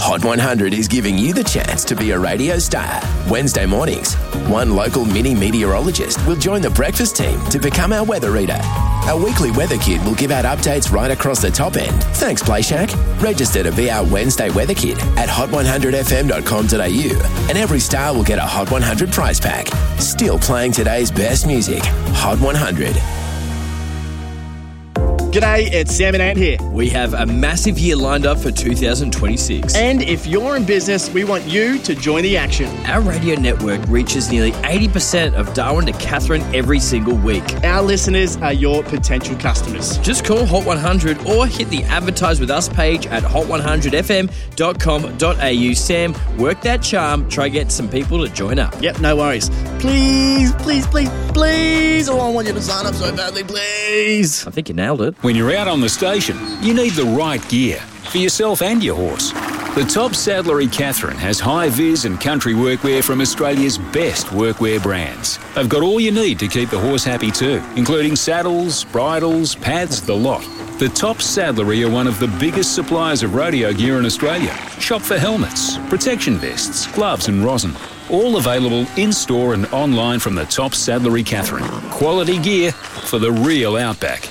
Hot 100 is giving you the chance to be a radio star. Wednesday mornings, one local mini meteorologist will join the breakfast team to become our weather reader. Our weekly weather kid will give out updates right across the top end. Thanks, Play Shack. Register to be our Wednesday weather kid at hot100fm.com.au, and every star will get a Hot 100 prize pack. Still playing today's best music. Hot 100. G'day, it's Sam and Ant here. We have a massive year lined up for 2026. And if you're in business, we want you to join the action. Our radio network reaches nearly 80% of Darwin to Katherine every single week. Our listeners are your potential customers. Just call Hot 100 or hit the Advertise With Us page at hot100fm.com.au. Sam, work that charm. Try get some people to join up. Yep, no worries. Please. Oh, I want you to sign up so badly, please. I think you nailed it. When you're out on the station, you need the right gear for yourself and your horse. The Top Saddlery Katherine has high-vis and country workwear from Australia's best workwear brands. They've got all you need to keep the horse happy too, including saddles, bridles, pads, the lot. The Top Saddlery are one of the biggest suppliers of rodeo gear in Australia. Shop for helmets, protection vests, gloves and rosin. All available in-store and online from the Top Saddlery Katherine. Quality gear for the real outback.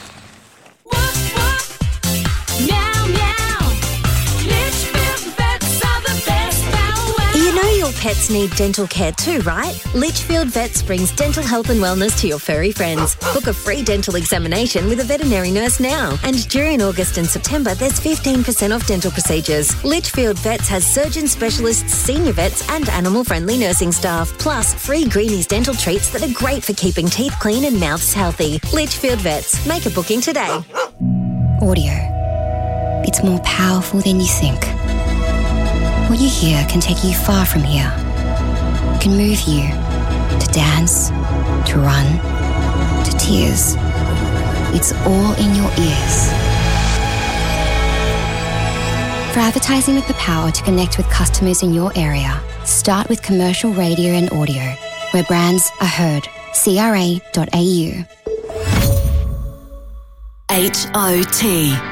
Your pets need dental care too, right? Litchfield Vets brings dental health and wellness to your furry friends. Book a free dental examination with a veterinary nurse now. And during August and September, there's 15% off dental procedures. Litchfield Vets has surgeon specialists, senior vets and animal-friendly nursing staff. Plus, free Greenies dental treats that are great for keeping teeth clean and mouths healthy. Litchfield Vets. Make a booking today. Audio. It's more powerful than you think. What you hear can take you far from here. It can move you to dance, to run, to tears. It's all in your ears. For advertising with the power to connect with customers in your area, start with commercial radio and audio, where brands are heard. CRA.au. HOT